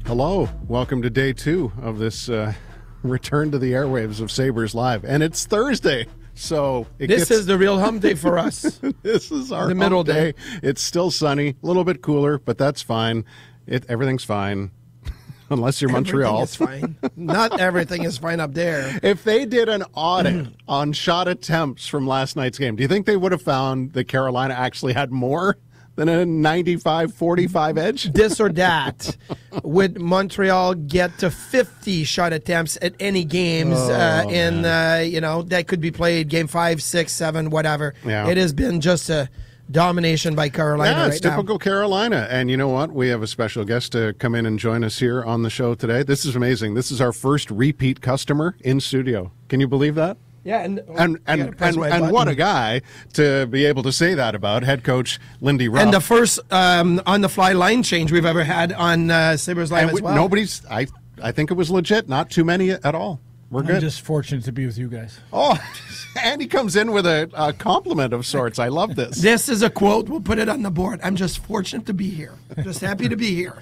Hello, welcome to day 2 of this return to the airwaves of Sabres Live, and it's Thursday, so this is the real hump day for us. This is our the middle day. It's still sunny, a little bit cooler, but that's fine. Everything's fine, unless you're Montreal. Everything is fine. Not everything is fine up there. If they did an audit on shot attempts from last night's game, do you think they would have found that Carolina actually had more than a 95-45 edge? This or that. Would Montreal get to 50 shot attempts at any games that could be played game 5, 6, 7, whatever. Yeah. It has been just a domination by Carolina Yeah, it's right typical Carolina. And you know what? We have a special guest to come in and join us here on the show today. This is amazing. This is our first repeat customer in studio. Can you believe that? Yeah, and what a guy to be able to say that about head coach Lindy Ruff. And the first on-the-fly line change we've ever had on Sabres Live as well. Nobody's. I think it was legit. Not too many at all. We're good. I'm just fortunate to be with you guys. Oh, and he comes in with a compliment of sorts. I love this. This is a quote. We'll put it on the board. I'm just fortunate to be here. Just happy to be here.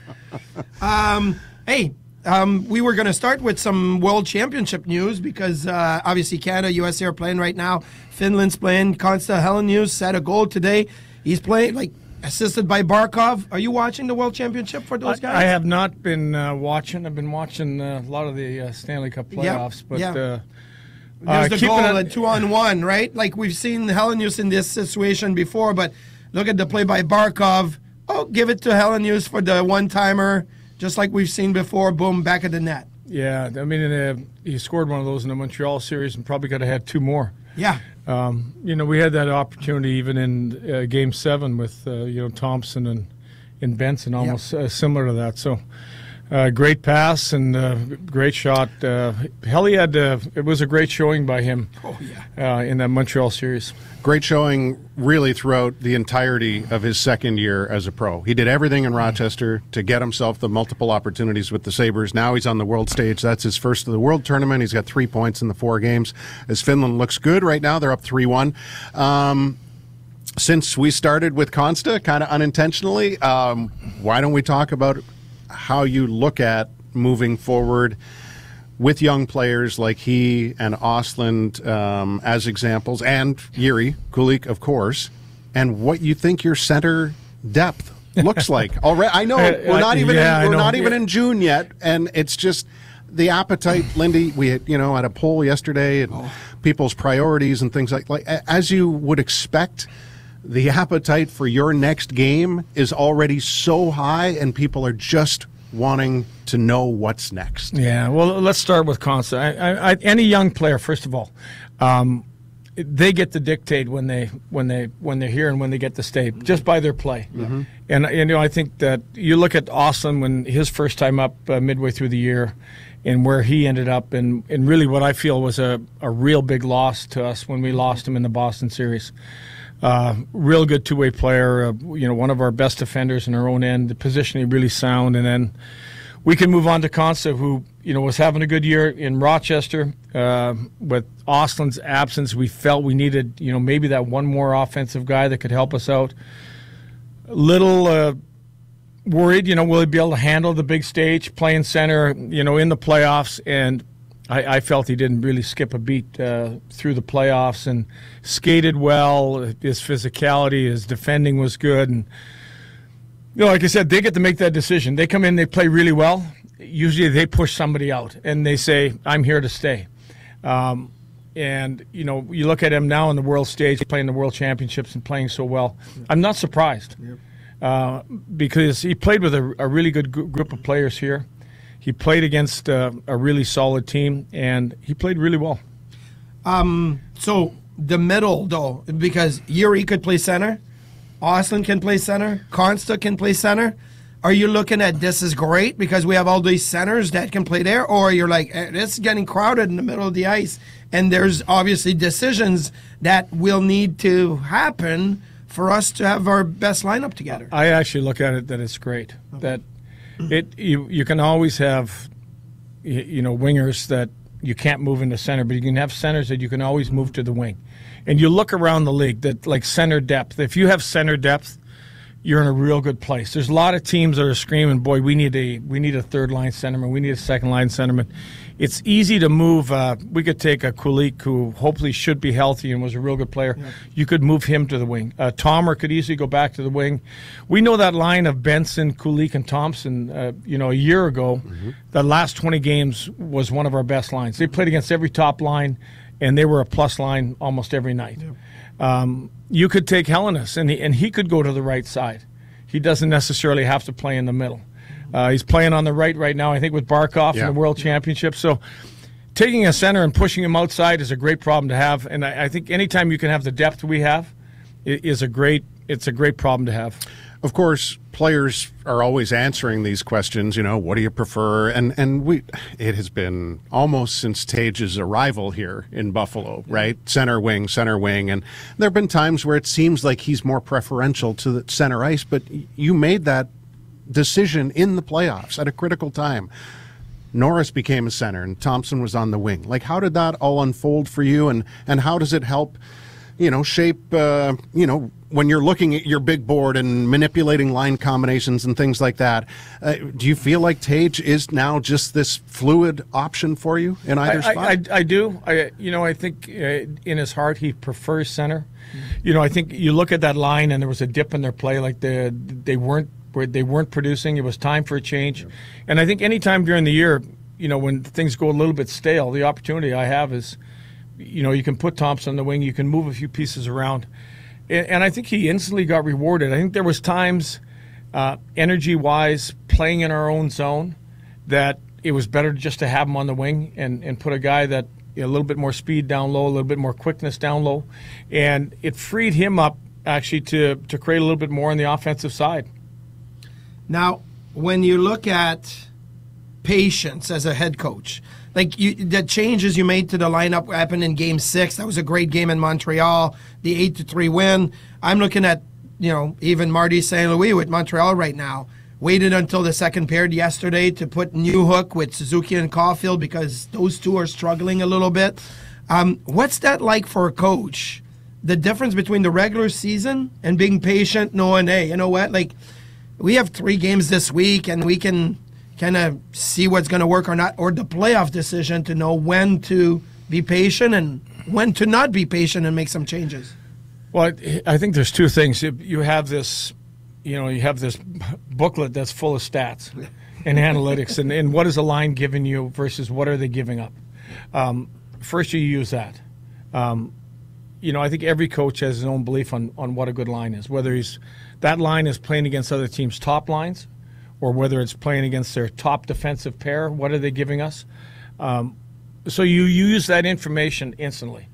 We were going to start with some World Championship news because obviously Canada, USA are playing right now. Finland's playing. Konsta Helenius set a goal today. He's playing assisted by Barkov. Are you watching the World Championship for those guys? I have not been watching. I've been watching a lot of the Stanley Cup playoffs. There's the goal at 2-on-1, right? Like we've seen Helenius in this situation before, but look at the play by Barkov. Oh, give it to Helenius for the one-timer. Just like we've seen before, boom, back at the net. Yeah, I mean, he scored one of those in the Montreal series and probably could have had 2 more. Yeah. We had that opportunity even in Game 7 with, Thompson and Benson, almost similar to that. So, great pass and great shot. Helly it was a great showing by him in that Montreal series. Great showing really throughout the entirety of his second year as a pro. He did everything in Rochester to get himself the multiple opportunities with the Sabres. Now he's on the world stage. That's his first of the world tournament. He's got 3 points in the 4 games. As Finland looks good right now, they're up 3-1. Since we started with Konsta, kind of unintentionally, why don't we talk about how you look at moving forward with young players like he and Ostlund as examples, and Jiri Kulich, of course, and what you think your center depth looks like. Already, I know we're not even in June yet, and it's just the appetite. Lindy, we had a poll yesterday and people's priorities and things like as you would expect. The appetite for your next game is already so high, and people are just wanting to know what's next. Yeah, well, let's start with Konsta. Any young player, first of all, they get to dictate when they're here and when they get to stay just by their play. Mm-hmm. And I think that you look at Ostlund when his first time up midway through the year, and where he ended up, and really what I feel was a real big loss to us when we lost him in the Boston series. Real good two-way player, one of our best defenders in our own end, the positioning really sound, and then we can move on to Konsta, who was having a good year in Rochester. With Ostlund's absence, we felt we needed maybe that one more offensive guy that could help us out. Little worried, will he be able to handle the big stage, playing center, in the playoffs, and I felt he didn't really skip a beat through the playoffs and skated well. His physicality, his defending was good. And, like I said, they get to make that decision. They come in, they play really well. Usually they push somebody out and they say, I'm here to stay. And, you look at him now on the world stage, playing the World Championships and playing so well. I'm not surprised because he played with a really good group of players here. He played against a really solid team, and he played really well. So the middle, though, because Jiri could play center, Ostlund can play center, Konsta can play center. Are you looking at this is great because we have all these centers that can play there, or you're like, this is getting crowded in the middle of the ice, and there's obviously decisions that will need to happen for us to have our best lineup together? I actually look at it that it's great. Okay. That you can always have wingers that you can't move into center, but you can have centers that you can always move to the wing. And you look around the league that like center depth. If you have center depth, you're in a real good place. There's a lot of teams that are screaming, boy, we need a third line centerman, we need a second line centerman. It's easy to move. We could take a Kulich, who hopefully should be healthy and was a real good player. Yeah. You could move him to the wing. Tomer could easily go back to the wing. We know that line of Benson, Kulich, and Thompson, a year ago, the last 20 games was one of our best lines. They played against every top line, and they were a plus line almost every night. Yeah. You could take Hellenis, and he could go to the right side. He doesn't necessarily have to play in the middle. He's playing on the right now, I think, with Barkov in the World Championship. So taking a center and pushing him outside is a great problem to have. And I think anytime you can have the depth we have, it's a great problem to have. Of course, players are always answering these questions, what do you prefer? And it has been almost since Tage's arrival here in Buffalo, right? Center wing. And there have been times where it seems like he's more preferential to the center ice, but you made that decision in the playoffs at a critical time. Norris became a center and Thompson was on the wing. Like, how did that all unfold for you, and how does it help, shape, when you're looking at your big board and manipulating line combinations and things like that? Do you feel like Tage is now just this fluid option for you in either spot? I do. I think in his heart he prefers center. I think you look at that line and there was a dip in their play, like they weren't producing. It was time for a change. Yeah. And I think anytime during the year, when things go a little bit stale, the opportunity I have is, you can put Thompson on the wing, you can move a few pieces around. And I think he instantly got rewarded. I think there was times, energy-wise, playing in our own zone, that it was better just to have him on the wing and put a guy that, a little bit more speed down low, a little bit more quickness down low. And it freed him up, actually, to create a little bit more on the offensive side. Now, when you look at patience as a head coach, the changes you made to the lineup happened in Game 6. That was a great game in Montreal, the 8-3 win. I'm looking at, even Marty St. Louis with Montreal right now. Waited until the second period yesterday to put Newhook with Suzuki and Caulfield because those two are struggling a little bit. What's that like for a coach? The difference between the regular season and being patient, knowing, hey, you know what, we have 3 games this week, and we can kind of see what's going to work or not, or the playoff decision to know when to be patient and when to not be patient and make some changes. Well, I think there's 2 things. You have this, you have this booklet that's full of stats and analytics, and what is a line giving you versus what are they giving up. First, you use that. I think every coach has his own belief on what a good line is, whether that line is playing against other teams' top lines or whether it's playing against their top defensive pair. What are they giving us? So you use that information instantly.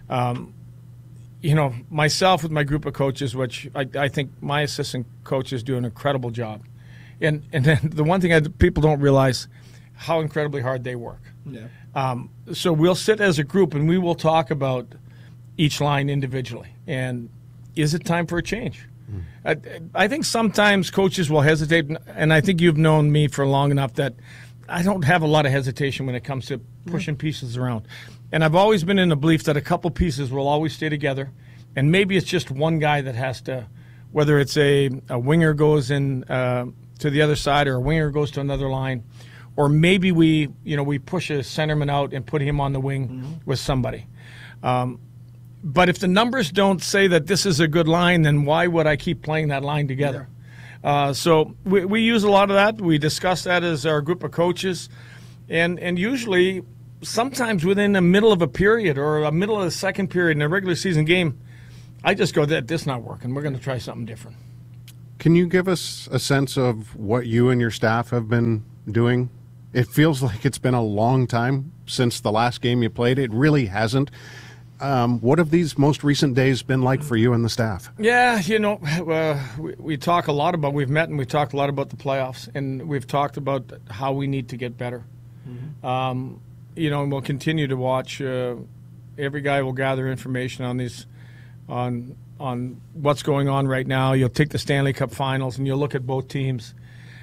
Myself with my group of coaches, which I think my assistant coaches do an incredible job. And then the one thing people don't realize, how incredibly hard they work. Yeah. So we'll sit as a group and we will talk about each line individually. And is it time for a change? I think sometimes coaches will hesitate, and I think you've known me for long enough that I don't have a lot of hesitation when it comes to pushing pieces around. And I've always been in the belief that a couple pieces will always stay together, and maybe it's just one guy that has to, whether it's a winger goes in to the other side or a winger goes to another line, or maybe we push a centerman out and put him on the wing with somebody. But if the numbers don't say that this is a good line, then why would I keep playing that line together? Yeah. So we use a lot of that. We discuss that as our group of coaches. And usually, sometimes within the middle of a period or a middle of the second period in a regular season game, I just go, this is not working. We're going to try something different. Can you give us a sense of what you and your staff have been doing? It feels like it's been a long time since the last game you played. It really hasn't. What have these most recent days been like for you and the staff? Yeah, we talk a lot about, we've met and we talked a lot about the playoffs, and we've talked about how we need to get better. And we'll continue to watch. Every guy will gather information on these, on what's going on right now. You'll take the Stanley Cup Finals and you'll look at both teams.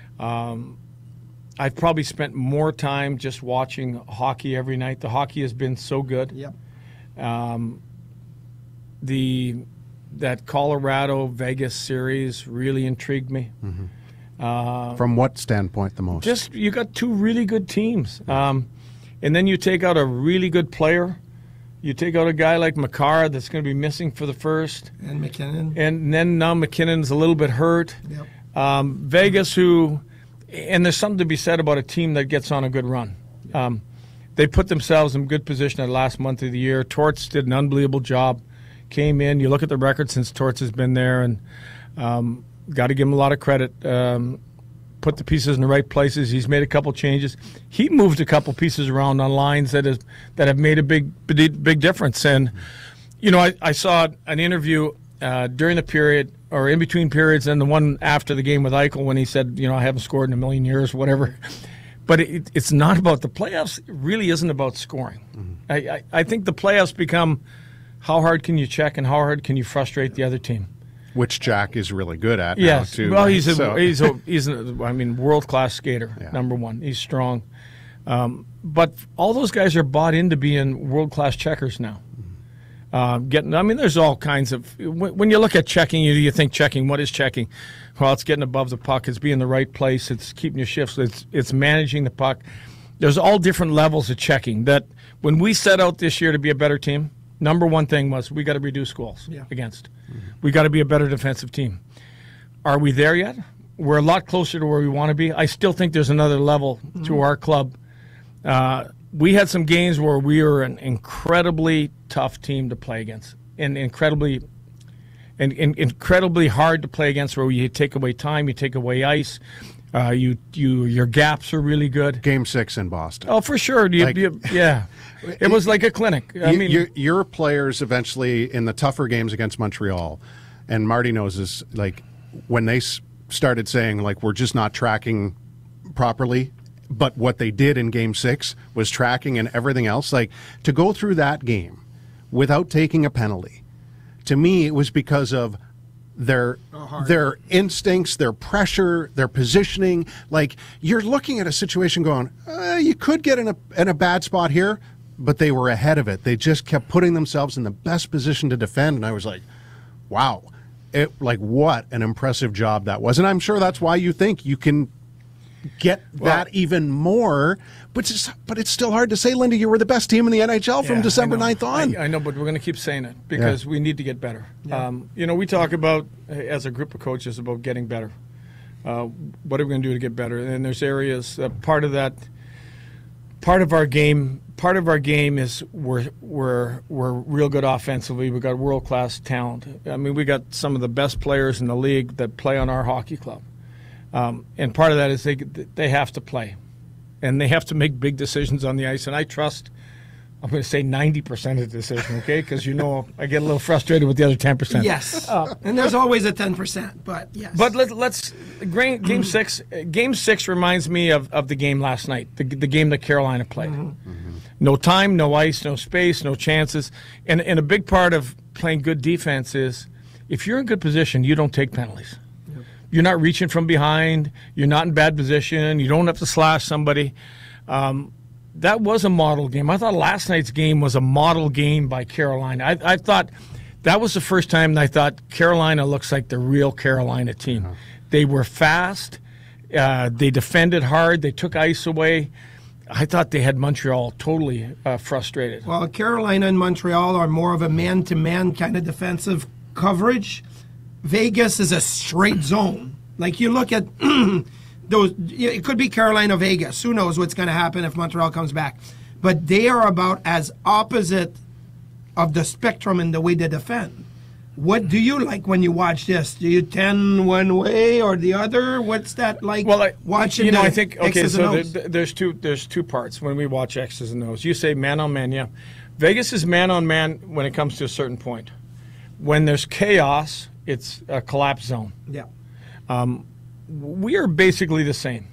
I've probably spent more time just watching hockey every night. The hockey has been so good. Yep. that Colorado Vegas series really intrigued me. From what standpoint the most? Just you got two really good teams, and then you take out a really good player. You take out a guy like Makar that's going to be missing for the first, And McKinnon. and then now McKinnon's a little bit hurt. Yep. Vegas, and there's something to be said about a team that gets on a good run. They put themselves in good position at the last month of the year. Torts did an unbelievable job. Came in. You look at the record since Torts has been there, and got to give him a lot of credit. Put the pieces in the right places. He's made a couple changes. He moved a couple pieces around on lines that have made a big difference. And I saw an interview during the period or in between periods, and the one after the game with Eichel when he said, I haven't scored in a million years, whatever. But it's not about the playoffs. It really isn't about scoring. I think the playoffs become how hard can you check and how hard can you frustrate the other team. Which Jack is really good at Yes. now, too. Well, right? he's a world-class skater, number one. He's strong. But all those guys are bought into being world-class checkers now. There's all kinds of – when you look at checking, you think checking. What is checking? Well, it's getting above the puck. It's being in the right place. It's keeping your shifts. It's managing the puck. There's all different levels of checking. That when we set out this year to be a better team, number one thing was we got to reduce goals against. We got to be a better defensive team. Are we there yet? We're a lot closer to where we want to be. I still think there's another level to our club. We had some games where we were an incredibly tough team to play against, and incredibly hard to play against. Where you take away time, you take away ice. Your gaps are really good. Game 6 in Boston. Oh, for sure. It was like a clinic. Your players eventually in the tougher games against Montreal, and Marty knows this, like when they started saying like we're just not tracking properly, but what they did in Game 6 was tracking and everything else. Like to go through that game without taking a penalty, to me it was because of their instincts, their pressure, their positioning. Like you're looking at a situation going, you could get in a bad spot here, but they were ahead of it. They just kept putting themselves in the best position to defend, and I was like, wow, what an impressive job that was. And I'm sure that's why you think you can get that even more. But it's still hard to say, Lindy, you were the best team in the NHL from December 9th on. I know, but we're going to keep saying it because we need to get better. Yeah. We talk about, as a group of coaches, about getting better. What are we going to do to get better? And there's areas, part of our game is we're real good offensively. We've got world-class talent. We got some of the best players in the league that play on our hockey club. And part of that is they have to play. And they have to make big decisions on the ice. And I trust, I'm going to say 90% of the decision, okay? Because I get a little frustrated with the other 10%. Yes. And there's always a 10%, but yes. But let's Game 6. Game 6 reminds me of the game last night, the game that Carolina played. No time, no ice, no space, no chances. And a big part of playing good defense is if you're in good position, you don't take penalties. You're not reaching from behind. You're not in bad position. You don't have to slash somebody. That was a model game. I thought last night's game was a model game by Carolina. I thought that was the first time that I thought Carolina looks like the real Carolina team. They were fast. They defended hard. They took ice away. I thought they had Montreal totally frustrated. Well, Carolina and Montreal are more of a man-to-man kind of defensive coverage. Vegas is a straight zone. Like you look at those, it could be Carolina, Vegas. Who knows what's going to happen if Montreal comes back? But they are about as opposite of the spectrum in the way they defend. What do you like when you watch this? Do you tend one way or the other? What's that like? Well, watching. I think X's and O's? there's two parts when we watch X's and O's. You say man on man, yeah. Vegas is man on man when it comes to a certain point. When there's chaos, it's a collapse zone. Yeah. We are basically the same.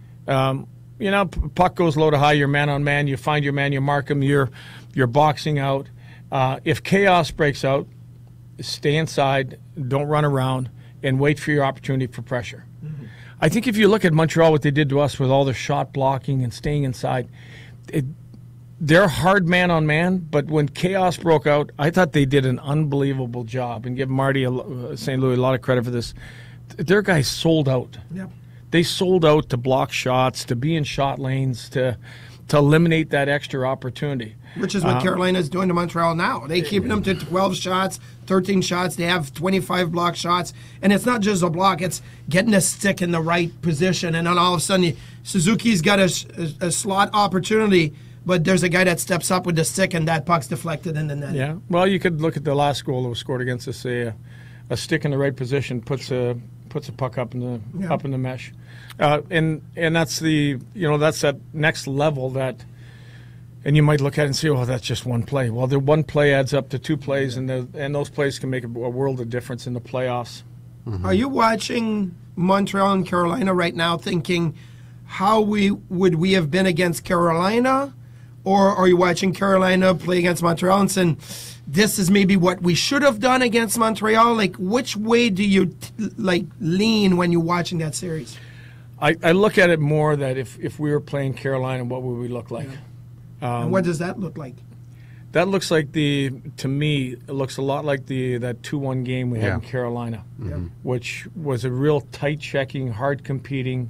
Puck goes low to high, you're man on man, you find your man, you mark him, you're boxing out. If chaos breaks out, stay inside, don't run around, and wait for your opportunity for pressure. Mm-hmm. I think if you look at Montreal, what they did to us with all their shot blocking and staying inside, they're hard man on man, but when chaos broke out, I thought they did an unbelievable job, and give Marty St. Louis a lot of credit for this. Their guys sold out. Yep. They sold out to block shots, to be in shot lanes, to eliminate that extra opportunity. Which is what Carolina's doing to Montreal now. They keeping them to 12 shots, 13 shots. They have 25 block shots. And it's not just a block. It's getting a stick in the right position. And then all of a sudden, Suzuki's got a slot opportunity, but there's a guy that steps up with the stick, and that puck's deflected in the net. Yeah. Well, you could look at the last goal that was scored against us. A stick in the right position puts a puck up in the mesh. And that's that's that next level that. And you might look at it and say, "Oh, that's just one play." Well, the one play adds up to two plays, and those plays can make a world of difference in the playoffs. Mm-hmm. Are you watching Montreal and Carolina right now, thinking how would we have been against Carolina, or are you watching Carolina play against Montreal and saying, "This is maybe what we should have done against Montreal"? Like, which way do you lean when you're watching that series? I look at it more that if we were playing Carolina, what would we look like? Yeah. And what does that look like? That looks like to me, it looks a lot like that 2-1 game we had in Carolina, which was a real tight checking, hard competing.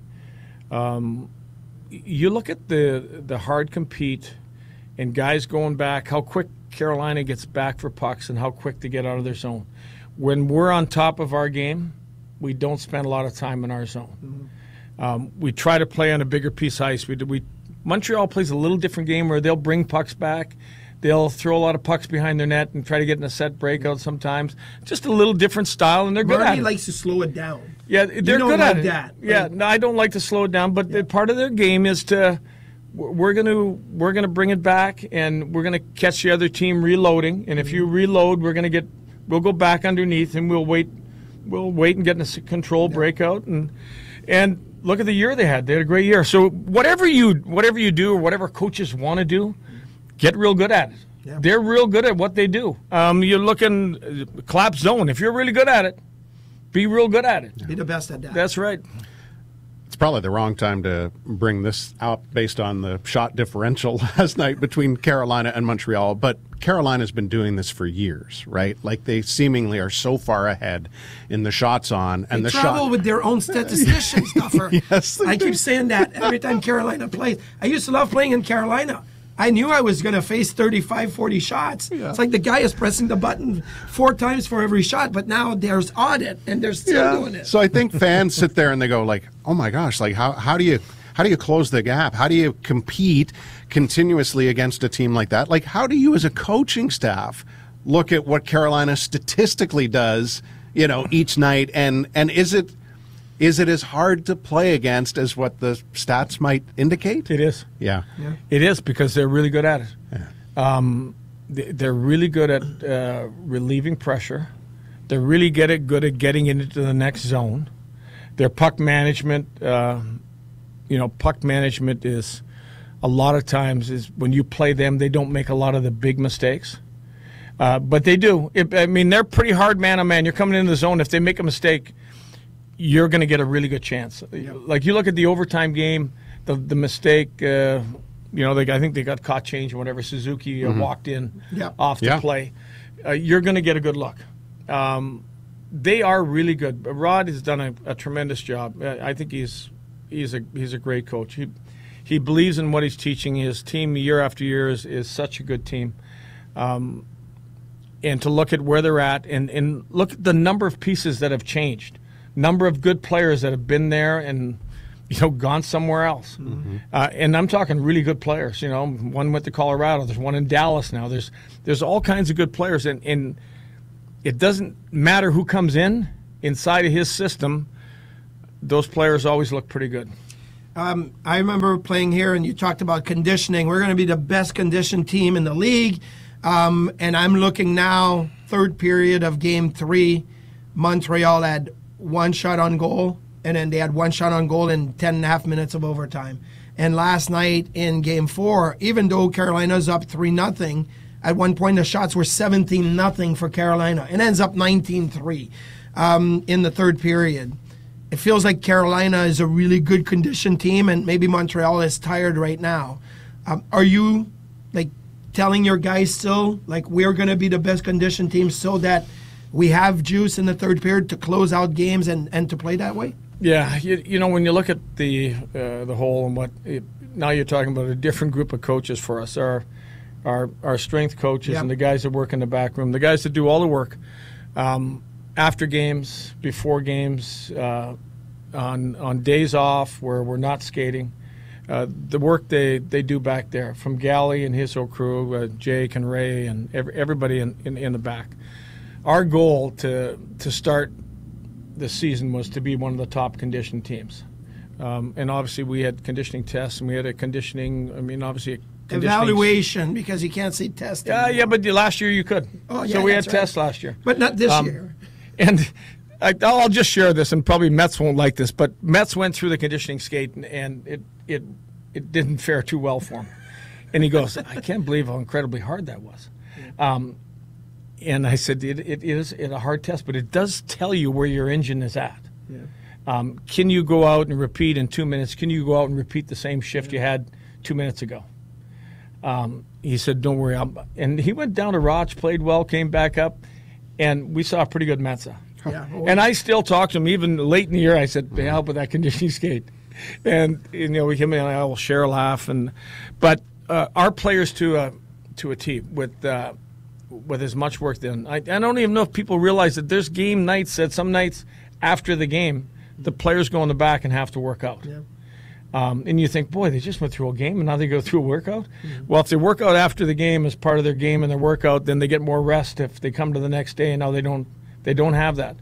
You look at the hard compete and guys going back, how quick Carolina gets back for pucks and how quick they get out of their zone. When we're on top of our game, we don't spend a lot of time in our zone. We try to play on a bigger piece of ice. Montreal plays a little different game where they'll bring pucks back. They'll throw a lot of pucks behind their net and try to get in a set breakout sometimes. Just a little different style, and they're good at it. Marty likes to slow it down. Yeah, they're good at it. That. Yeah, no, I don't like to slow it down, but part of their game is we're gonna bring it back, and we're gonna catch the other team reloading. And if you reload, we'll go back underneath, and we'll wait and get in a control breakout and. Look at the year they had. They had a great year. So whatever you do or whatever coaches want to do, get real good at it. Yeah. They're real good at what they do. You look in collapse zone. If you're really good at it, be real good at it. Be the best at that. That's right. It's probably the wrong time to bring this out based on the shot differential last night between Carolina and Montreal, but Carolina's been doing this for years, right? Like they seemingly are so far ahead in the shots on and they travel with their own statistician stuffer. Yes, I keep saying that every time Carolina plays. I used to love playing in Carolina. I knew I was going to face 35, 40 shots. Yeah. It's like the guy is pressing the button 4 times for every shot, but now there's audit and they're still doing it. So I think fans sit there and they go like, "Oh my gosh, like how do you close the gap? How do you compete continuously against a team like that? Like, how do you as a coaching staff look at what Carolina statistically does, each night? And is it as hard to play against as what the stats might indicate? It is. Yeah. It is because they're really good at it. Yeah. They're really good at relieving pressure. They're really good at getting into the next zone. Their puck management, puck management is a lot of times is when you play them, they don't make a lot of the big mistakes. But they do. They're pretty hard man-on-man. You're coming into the zone. If they make a mistake, you're going to get a really good chance. Yeah. Like you look at the overtime game, the mistake, I think they got caught change or whatever. Suzuki walked in off the play. You're going to get a good look. They are really good. Rod has done a tremendous job. I think he's a great coach. He believes in what he's teaching. His team year after year is such a good team. And to look at where they're at and look at the number of pieces that have changed, number of good players that have been there and gone somewhere else. Mm-hmm. And I'm talking really good players. One went to Colorado. There's one in Dallas now. There's all kinds of good players, and it doesn't matter who comes inside of his system. Those players always look pretty good. I remember playing here, and you talked about conditioning. We're going to be the best conditioned team in the league. And I'm looking now, third period of Game 3, Montreal had 1 shot on goal, and then they had 1 shot on goal in 10.5 minutes of overtime. And last night in Game 4, even though Carolina's up 3-0, at one point the shots were 17-0 for Carolina. It ends up 19-3 in the third period. It feels like Carolina is a really good conditioned team, and maybe Montreal is tired right now. Are you like telling your guys still like we're going to be the best conditioned team so that we have juice in the third period to close out games and to play that way? Yeah, you know, when you look at the whole and now you're talking about a different group of coaches for us, our strength coaches and the guys that work in the back room, the guys that do all the work after games, before games, on days off where we're not skating. The work they do back there, from Gally and his whole crew, Jake and Ray and everybody in the back. Our goal to start the season was to be one of the top conditioned teams. And obviously we had conditioning tests, and we had a conditioning, evaluation, because you can't see testing. Yeah, but last year you could. Oh, yeah, so we had that's right. tests last year. But not this year. And I'll just share this, and probably Mets won't like this, but Mets went through the conditioning skate, and it didn't fare too well for him. And he goes, I can't believe how incredibly hard that was. And I said, it is a hard test, but it does tell you where your engine is at. Yeah. Can you go out and repeat in 2 minutes? Can you go out and repeat the same shift you had 2 minutes ago? He said, don't worry. And he went down to Roch, played well, came back up, and we saw a pretty good Metsa. Yeah. And I still talk to him, even late in the year. I said, help with that conditioning skate. And, him and I will share a laugh. But our players to a T with as much work done. I don't even know if people realize that there's game nights that some nights after the game, the players go in the back and have to work out. Yeah. And you think, boy, they just went through a game and now they go through a workout? Mm-hmm. Well, if they work out after the game as part of their game and their workout, then they get more rest if they come to the next day, and now they don't have that.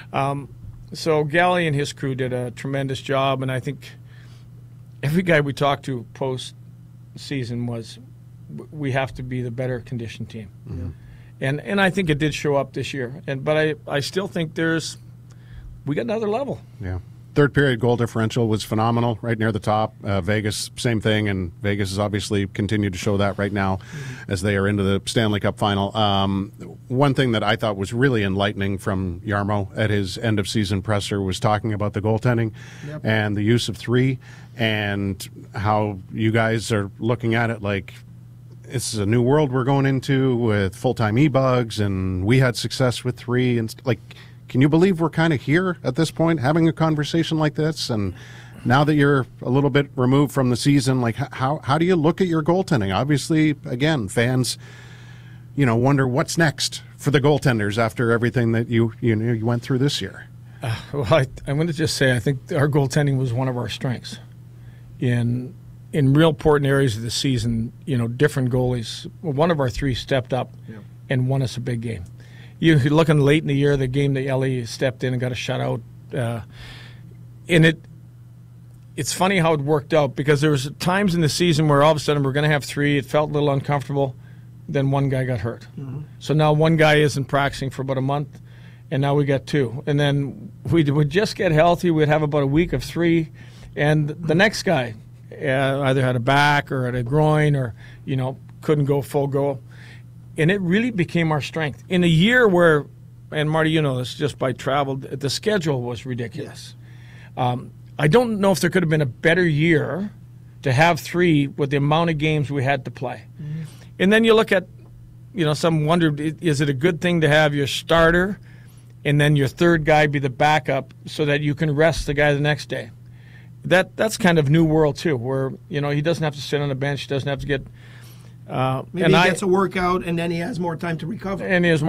So Gally and his crew did a tremendous job, and I think every guy we talked to post-season was, we have to be the better conditioned team. Mm-hmm. And I think it did show up this year. But I still think we got another level. Yeah. Third period goal differential was phenomenal, right near the top. Vegas, same thing, and Vegas has obviously continued to show that right now as they are into the Stanley Cup final. One thing that I thought was really enlightening from Jarmo at his end-of-season presser was talking about the goaltending and the use of three, and how you guys are looking at it like this is a new world we're going into with full-time e-bugs, and we had success with three, and can you believe we're kind of here at this point, having a conversation like this? And now that you're a little bit removed from the season, how do you look at your goaltending? Obviously, again, fans, wonder what's next for the goaltenders after everything that you went through this year. Well, I'm going to just say I think our goaltending was one of our strengths. In real important areas of the season, different goalies. One of our three stepped up and won us a big game. You're looking late in the year, the game that Ellie stepped in and got a shutout. And it's funny how it worked out, because there was times in the season where all of a sudden we're going to have three. It felt a little uncomfortable. Then one guy got hurt. Mm-hmm. So now one guy isn't practicing for about a month, and now we got two. And then we would just get healthy. We'd have about a week of three, and the next guy either had a back or had a groin or, couldn't go full go. And it really became our strength. In a year where, and Marty, this just by travel, the schedule was ridiculous. Yes. I don't know if there could have been a better year to have three with the amount of games we had to play. Mm-hmm. And then you look at, some wondered, is it a good thing to have your starter and then your third guy be the backup so that you can rest the guy the next day? That's kind of new world too, where, he doesn't have to sit on the bench, doesn't have to get... Maybe he gets a workout and then he has more time to recover.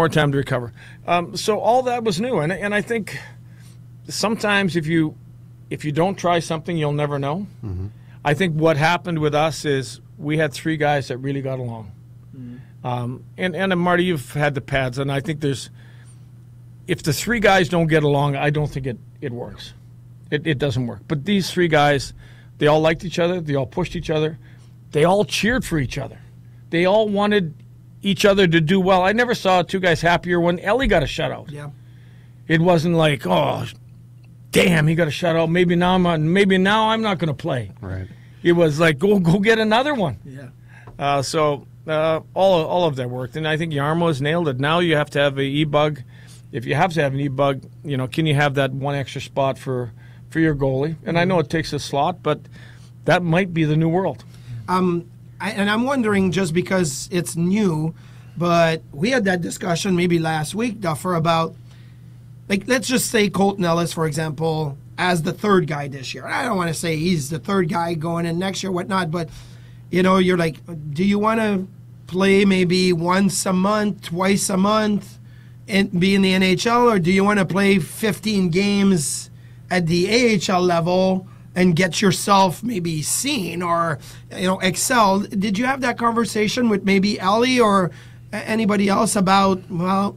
So all that was new, and I think sometimes if you don't try something, you'll never know. Mm-hmm. I think what happened with us is we had three guys that really got along. Mm-hmm. And Marty, you've had the pads, and I think if the three guys don't get along, I don't think it works. It doesn't work. But these three guys, they all liked each other. They all pushed each other. They all cheered for each other. They all wanted each other to do well. I never saw two guys happier when Ellie got a shutout. Yeah. It wasn't like, oh, damn, he got a shutout. Maybe now I'm not going to play. Right. It was like, go get another one. Yeah. So all of that worked, and I think Jarmo has nailed it. Now you have to have an e-bug. If you have to have an e-bug, can you have that one extra spot for your goalie? And I know it takes a slot, but that might be the new world. and I'm wondering just because it's new, but we had that discussion maybe last week, Duffer, about, like, let's just say Colton Ellis, for example, as the third guy this year. I don't want to say he's the third guy going in next year, whatnot, but, you're like, do you want to play maybe once a month, twice a month, and be in the NHL, or do you want to play 15 games at the AHL level and get yourself maybe seen or, excel? Did you have that conversation with maybe Ellie or anybody else about, well,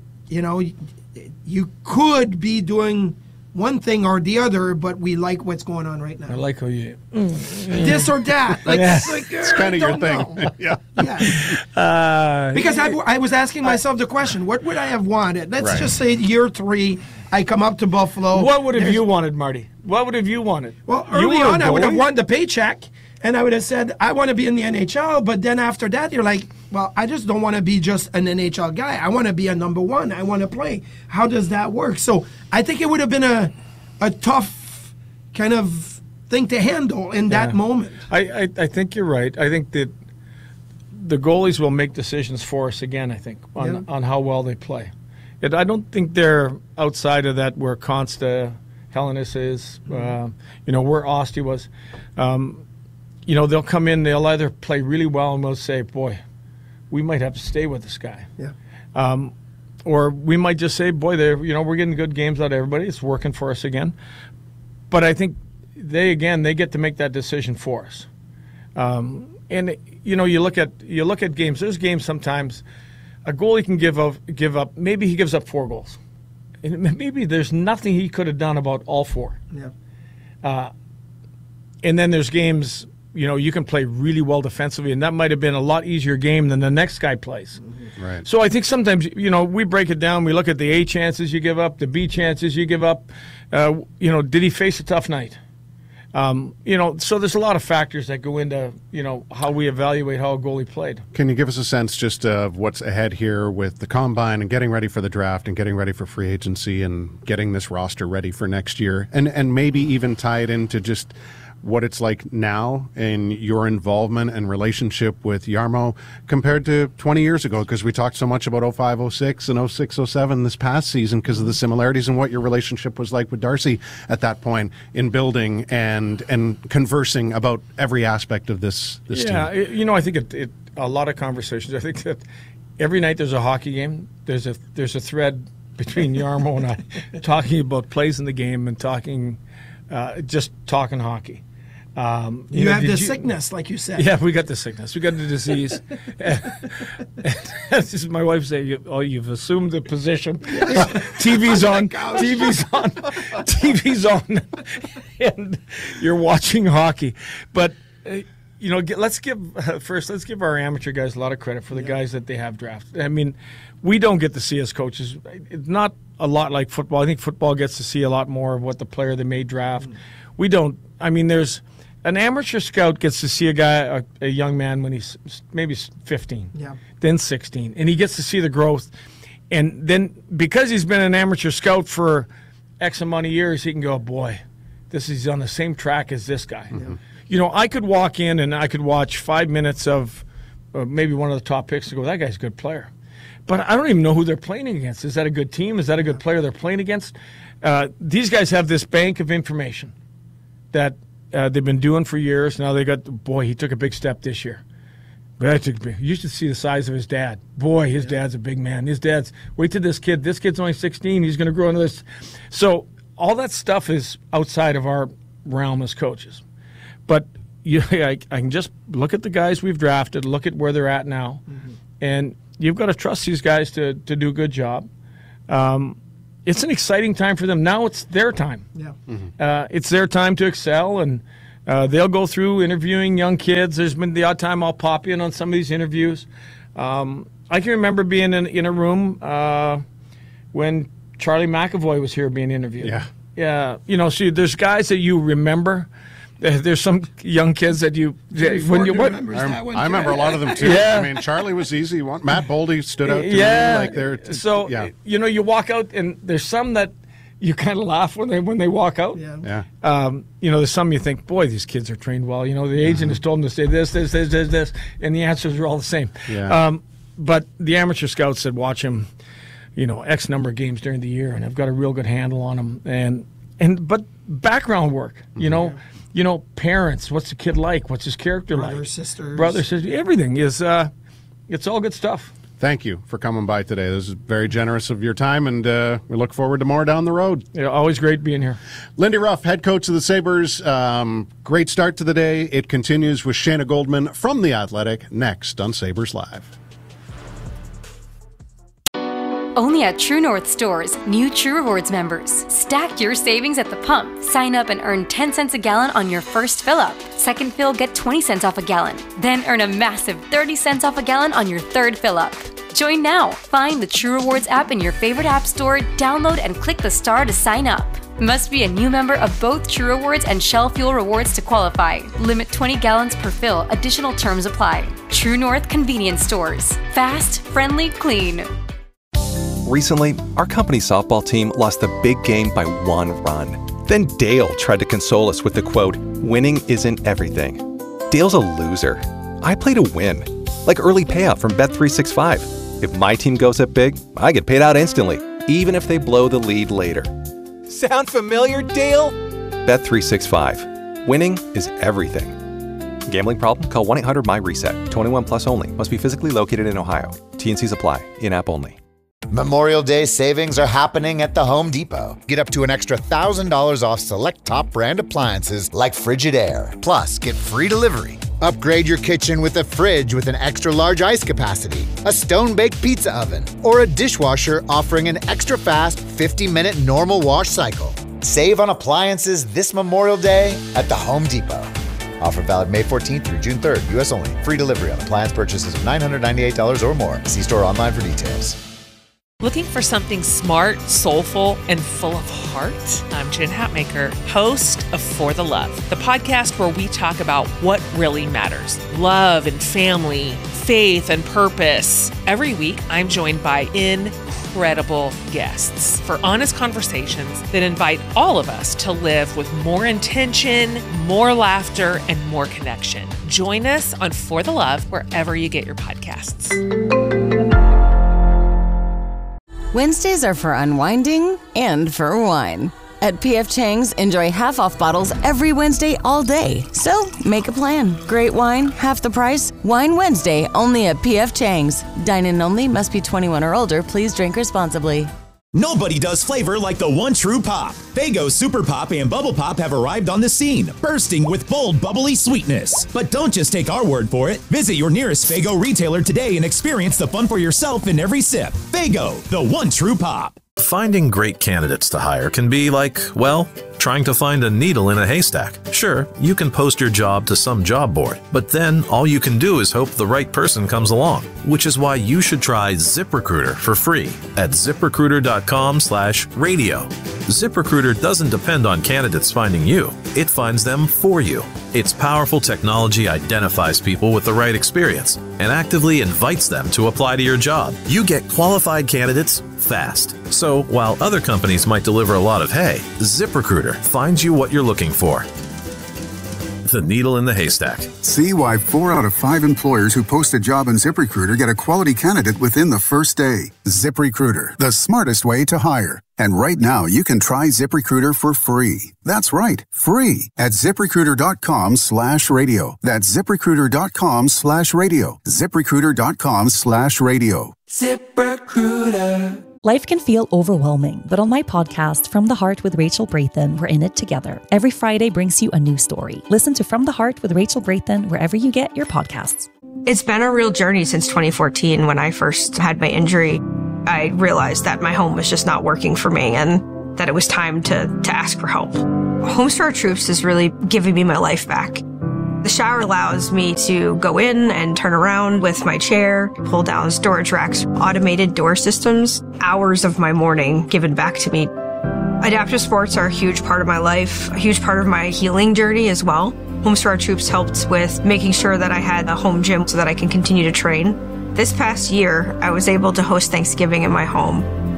you could be doing one thing or the other, but we like what's going on right now. I like how you... This or that. Like, Yeah. It's kind of your thing. Yeah. Yeah. Because I was asking myself the question, what would I have wanted? Let's Right. just say year 3, I come up to Buffalo. What would have you wanted, Marty? What would have you wanted? Well, You early were on, I would have goalie? wanted the paycheck, and I would have said, I want to be in the NHL. But then after that, you're like, well, I just don't want to be just an NHL guy. I want to be a number one. I want to play. How does that work? So I think it would have been a tough kind of thing to handle in that moment. I think you're right. I think that the goalies will make decisions for us again, I think, on how well they play. I don't think they're outside of that where Consta, Hellenis is, where Osty was. They'll come in, they'll either play really well and we'll say, boy, we might have to stay with this guy. Yeah. Or we might just say, boy, we're getting good games out of everybody. It's working for us again. But I think they get to make that decision for us. And you look at games. There's games sometimes a goalie can give up. Maybe he gives up 4 goals, and maybe there's nothing he could have done about all 4. Yeah. And then there's games. You can play really well defensively, and that might have been a lot easier game than the next guy plays. Right. So I think sometimes, we break it down. We look at the A chances you give up, the B chances you give up. Did he face a tough night? So there's a lot of factors that go into, how we evaluate how a goalie played. Can you give us a sense just of what's ahead here with the Combine and getting ready for the draft and getting ready for free agency and getting this roster ready for next year? And maybe even tie it into just what it's like now in your involvement and relationship with Jarmo compared to 20 years ago, because we talked so much about 05, 06 and 06, 07 this past season because of the similarities and what your relationship was like with Darcy at that point in building and conversing about every aspect of this team. I think a lot of conversations. I think that every night there's a hockey game. There's a thread between Jarmo and I talking about plays in the game and talking hockey. You have the sickness, like you said. Yeah, we got the sickness. We got the disease. This is my wife saying, you've assumed the position. TV's on. TV's on. And you're watching hockey. But, let's give our amateur guys a lot of credit for the guys that they have drafted. I mean, we don't get to see as coaches. It's not a lot like football. I think football gets to see a lot more of what the player they may draft. We don't. I mean, there's an amateur scout gets to see a young man when he's maybe 15, then 16, and he gets to see the growth. And then because he's been an amateur scout for X amount of years, he can go, boy, he's on the same track as this guy. Mm-hmm. I could walk in and I could watch 5 minutes of maybe one of the top picks and go, that guy's a good player. But I don't even know who they're playing against. Is that a good team? Is that a good player they're playing against? These guys have this bank of information that they've been doing for years. Now they got, boy, he took a big step this year. You should see the size of his dad. Boy, his dad's a big man. Wait till this kid's only 16. He's going to grow into this. So all that stuff is outside of our realm as coaches. But I can just look at the guys we've drafted, look at where they're at now, and you've got to trust these guys to do a good job. It's an exciting time for them. Now it's their time. Yeah. It's their time to excel, and they'll go through interviewing young kids. There's been the odd time I'll pop in on some of these interviews. I can remember being in a room when Charlie McAvoy was here being interviewed. Yeah. See, there's guys that you remember. There's some young kids that I remember a lot of them too. Yeah. I mean, Charlie was easy. Matt Boldy stood out to me. Yeah. Like you walk out and there's some that you kind of laugh when they walk out. Yeah. There's some you think, boy, these kids are trained well. The agent has told them to say this, and the answers are all the same. Yeah. But the amateur scout said, watch him, X number of games during the year, and I've got a real good handle on him. But background work, parents, what's the kid like? What's his character like? Brothers, sisters, everything is, it's all good stuff. Thank you for coming by today. This is very generous of your time, and we look forward to more down the road. Yeah, always great being here. Lindy Ruff, head coach of the Sabres. Great start to the day. It continues with Shayna Goldman from The Athletic next on Sabres Live. Only at True North stores, new True Rewards members. Stack your savings at the pump. Sign up and earn 10 cents a gallon on your first fill-up. Second fill, get 20 cents off a gallon. Then earn a massive 30 cents off a gallon on your third fill-up. Join now. Find the True Rewards app in your favorite app store, download and click the star to sign up. Must be a new member of both True Rewards and Shell Fuel Rewards to qualify. Limit 20 gallons per fill. Additional terms apply. True North Convenience Stores. Fast, friendly, clean. Recently, our company softball team lost the big game by 1 run. Then Dale tried to console us with the quote, "Winning isn't everything." Dale's a loser. I play to win. Like early payout from Bet365. If my team goes up big, I get paid out instantly, even if they blow the lead later. Sound familiar, Dale? Bet365. Winning is everything. Gambling problem? Call 1-800-MY-RESET. 21 plus only. Must be physically located in Ohio. T&Cs apply. In-app only. Memorial Day savings are happening at the Home Depot. Get up to an extra $1,000 off select top brand appliances like Frigidaire. Plus, get free delivery. Upgrade your kitchen with a fridge with an extra large ice capacity, a stone-baked pizza oven, or a dishwasher offering an extra fast 50-minute normal wash cycle. Save on appliances this Memorial Day at the Home Depot. Offer valid May 14th through June 3rd. U.S. only. Free delivery on appliance purchases of $998 or more. See store online for details. Looking for something smart, soulful, and full of heart? I'm Jen Hatmaker, host of For the Love, the podcast where we talk about what really matters. Love and family, faith and purpose. Every week, I'm joined by incredible guests for honest conversations that invite all of us to live with more intention, more laughter, and more connection. Join us on For the Love wherever you get your podcasts. Wednesdays are for unwinding and for wine. At P.F. Chang's, enjoy half-off bottles every Wednesday all day. So, make a plan. Great wine, half the price. Wine Wednesday, only at P.F. Chang's. Dine-in only, must be 21 or older. Please drink responsibly. Nobody does flavor like the one true pop. Faygo Super Pop and Bubble Pop have arrived on the scene, bursting with bold, bubbly sweetness. But don't just take our word for it. Visit your nearest Faygo retailer today and experience the fun for yourself in every sip. Faygo, the one true pop. Finding great candidates to hire can be like, well, trying to find a needle in a haystack. Sure, you can post your job to some job board, but then all you can do is hope the right person comes along, which is why you should try ZipRecruiter for free at ZipRecruiter.com/radio. ZipRecruiter doesn't depend on candidates finding you. It finds them for you. Its powerful technology identifies people with the right experience and actively invites them to apply to your job. You get qualified candidates fast. So while other companies might deliver a lot of hay, ZipRecruiter finds you what you're looking for. The needle in the haystack. See why 4 out of 5 employers who post a job on ZipRecruiter get a quality candidate within the first day. ZipRecruiter, the smartest way to hire. And right now, you can try ZipRecruiter for free. That's right, free at ZipRecruiter.com/radio. That's ZipRecruiter.com/radio. ZipRecruiter.com/radio. ZipRecruiter. Life can feel overwhelming, but on my podcast, From the Heart with Rachel Brathen, we're in it together. Every Friday brings you a new story. Listen to From the Heart with Rachel Brathen wherever you get your podcasts. It's been a real journey since 2014 when I first had my injury. I realized that my home was just not working for me and that it was time to ask for help. Homes for Our Troops is really giving me my life back. The shower allows me to go in and turn around with my chair, pull down storage racks, automated door systems, hours of my morning given back to me. Adaptive sports are a huge part of my life, a huge part of my healing journey as well. Homes for Our Troops helped with making sure that I had a home gym so that I can continue to train. This past year, I was able to host Thanksgiving in my home.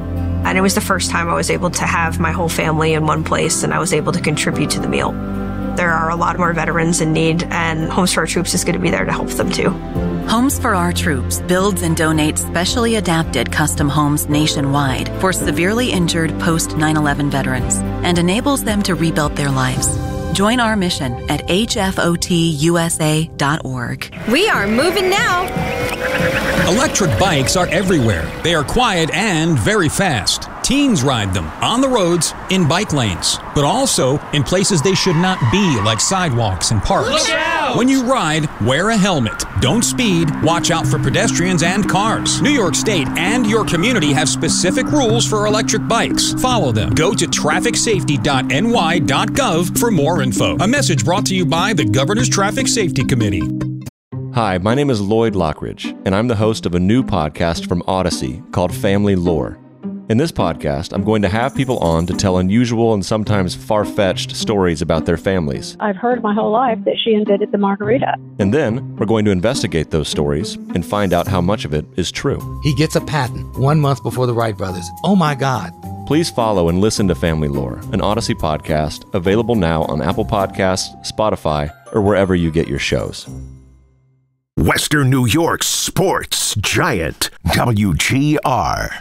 And it was the first time I was able to have my whole family in one place and I was able to contribute to the meal. There are a lot more veterans in need, and Homes for Our Troops is going to be there to help them too. Homes for Our Troops builds and donates specially adapted custom homes nationwide for severely injured post 9/11 veterans and enables them to rebuild their lives. Join our mission at hfotusa.org. We are moving now. Electric bikes are everywhere. They are quiet and very fast. Teens ride them on the roads, in bike lanes, but also in places they should not be, like sidewalks and parks. Look out! When you ride, wear a helmet. Don't speed. Watch out for pedestrians and cars. New York State and your community have specific rules for electric bikes. Follow them. Go to trafficsafety.ny.gov for more info. A message brought to you by the Governor's Traffic Safety Committee. Hi, my name is Lloyd Lockridge, and I'm the host of a new podcast from Odyssey called Family Lore. In this podcast, I'm going to have people on to tell unusual and sometimes far-fetched stories about their families. I've heard my whole life that she invented the margarita. And then, we're going to investigate those stories and find out how much of it is true. He gets a patent 1 month before the Wright brothers. Oh my God. Please follow and listen to Family Lore, an Odyssey podcast, available now on Apple Podcasts, Spotify, or wherever you get your shows. Western New York's sports giant, WGR.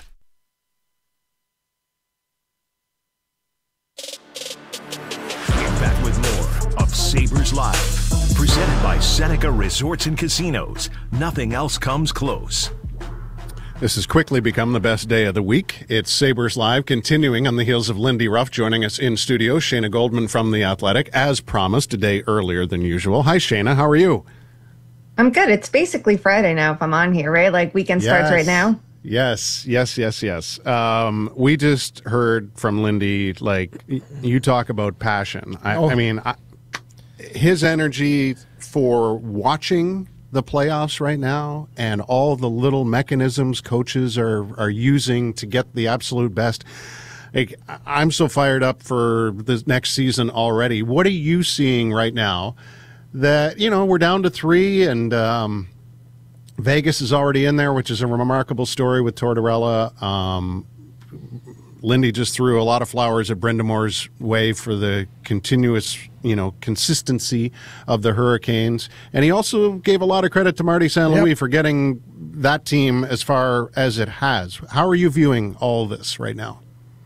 Back with more of Sabres Live, presented by Seneca Resorts and Casinos. Nothing else comes close. This has quickly become the best day of the week. It's Sabres Live, continuing on the heels of Lindy Ruff joining us in studio. Shayna Goldman from The Athletic, as promised, a day earlier than usual. Hi, Shayna. How are you? I'm good. It's basically Friday now if I'm on here, right? Like weekend starts right now. Yes. We just heard from Lindy, like, you talk about passion. I mean, his energy for watching the playoffs right now and all the little mechanisms coaches are using to get the absolute best. Like, I'm so fired up for the next season already. What are you seeing right now that, we're down to 3 and Vegas is already in there, which is a remarkable story with Tortorella. Lindy just threw a lot of flowers at Brenda Moore's way for the continuous, consistency of the Hurricanes. And he also gave a lot of credit to Marty St. Louis for getting that team as far as it has. How are you viewing all this right now?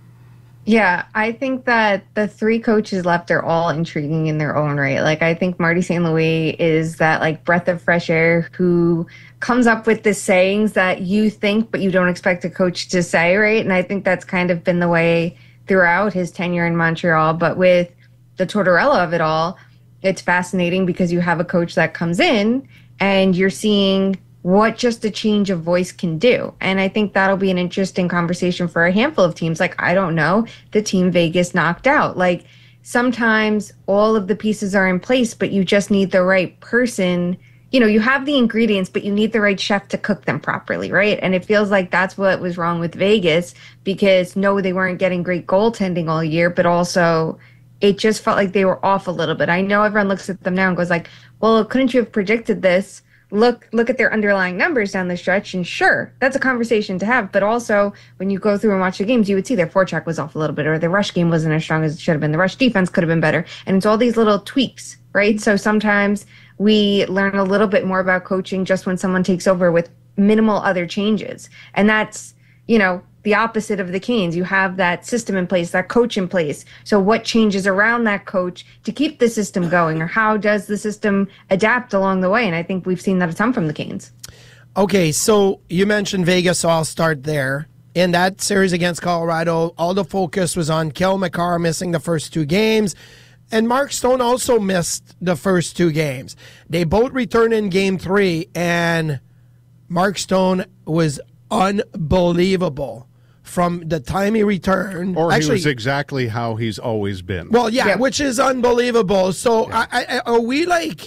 Yeah, I think that the 3 coaches left are all intriguing in their own right. Like, I think Marty St. Louis is that, like, breath of fresh air who comes up with the sayings that you think but you don't expect a coach to say, right? And I think that's kind of been the way throughout his tenure in Montreal. But with the Tortorella of it all, it's fascinating because you have a coach that comes in and you're seeing what just a change of voice can do. And I think that'll be an interesting conversation for a handful of teams. Like, I don't know, the team Vegas knocked out. Like, sometimes all of the pieces are in place, but you just need the right person. You have the ingredients, but you need the right chef to cook them properly, right? And it feels like that's what was wrong with Vegas because, no, they weren't getting great goaltending all year, but also it just felt like they were off a little bit. I know everyone looks at them now and goes like, well, couldn't you have predicted this? Look at their underlying numbers down the stretch, and sure, that's a conversation to have. But also, when you go through and watch the games, you would see their forecheck was off a little bit, or the rush game wasn't as strong as it should have been. The rush defense could have been better. And it's all these little tweaks, right? So sometimes we learn a little bit more about coaching just when someone takes over with minimal other changes. And that's, the opposite of the Canes. You have that system in place, that coach in place. So what changes around that coach to keep the system going, or how does the system adapt along the way? And I think we've seen that a ton from the Canes. Okay, so you mentioned Vegas, so I'll start there. In that series against Colorado, all the focus was on Cale Makar missing the first 2 games, and Mark Stone also missed the first 2 games. They both returned in Game 3, and Mark Stone was unbelievable. From the time he returned. Or he was exactly how he's always been. Well, yeah. Which is unbelievable. So are we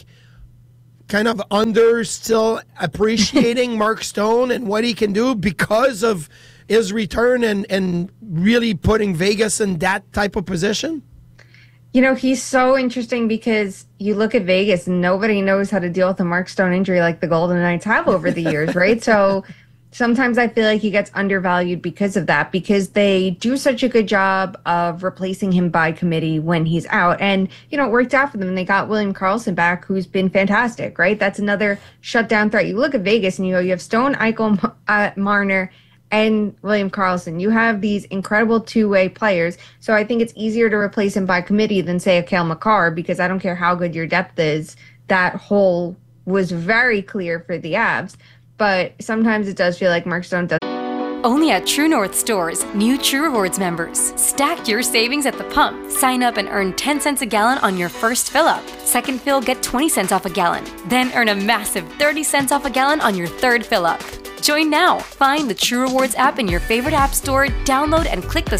kind of still appreciating Mark Stone and what he can do because of his return and really putting Vegas in that type of position? He's so interesting because you look at Vegas and nobody knows how to deal with a Mark Stone injury like the Golden Knights have over the years, right? So sometimes I feel like he gets undervalued because of that, because they do such a good job of replacing him by committee when he's out. And, you know, it worked out for them. They got William Karlsson back, who's been fantastic, right? That's another shutdown threat. You look at Vegas and you go, you have Stone, Eichel, Marner, and William Karlsson. You have these incredible two-way players. So I think it's easier to replace him by committee than, say, a Cale Makar, because I don't care how good your depth is. That hole was very clear for the Avs. But sometimes it does feel like Mark Stone does. Only at True North stores, new True Rewards members. Stack your savings at the pump. Sign up and earn 10 cents a gallon on your first fill-up. Second fill, get 20 cents off a gallon. Then earn a massive 30 cents off a gallon on your third fill-up. Join now. Find the True Rewards app in your favorite app store, download and click the